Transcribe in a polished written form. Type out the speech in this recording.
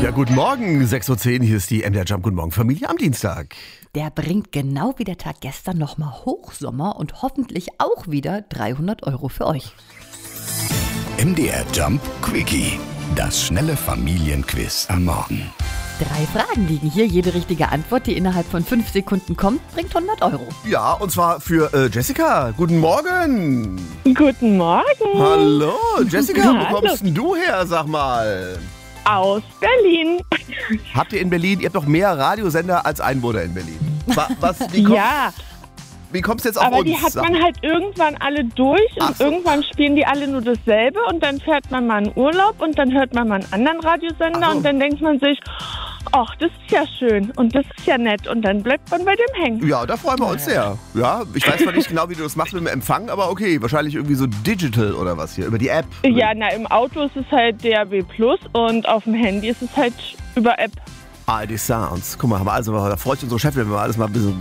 Ja, guten Morgen, 6:10 Uhr, hier ist die MDR Jump. Guten Morgen, Familie am Dienstag. Der bringt genau wie der Tag gestern nochmal Hochsommer und hoffentlich auch wieder 300 € für euch. MDR Jump Quickie. Das schnelle Familienquiz am Morgen. 3 Fragen liegen hier. Jede richtige Antwort, die innerhalb von 5 Sekunden kommt, bringt 100 €. Ja, und zwar für Jessica. Guten Morgen. Guten Morgen. Hallo, Jessica, wo Hallo. kommst denn du her, sag mal? Aus Berlin. Habt ihr in Berlin, ihr habt doch mehr Radiosender als Einwohner in Berlin. Ja, Wie kommst du jetzt auf aber uns? die hat man halt irgendwann alle durch Ach und so. irgendwann spielen die alle nur dasselbe und dann fährt man mal in Urlaub und dann hört man mal einen anderen Radiosender Ach so. und dann denkt man sich, ach, das ist ja schön und das ist ja nett und dann bleibt man bei dem hängen. Ja, da freuen wir uns sehr. Ja, ich weiß zwar nicht genau, wie du das machst mit dem Empfang, aber okay, wahrscheinlich irgendwie so digital oder was hier, über die App. Ja, im Auto ist es halt DAB+ und auf dem Handy ist es halt über App. ARD Sounds. Guck mal, da freut sich unsere Chefin, wenn wir alles mal ein bisschen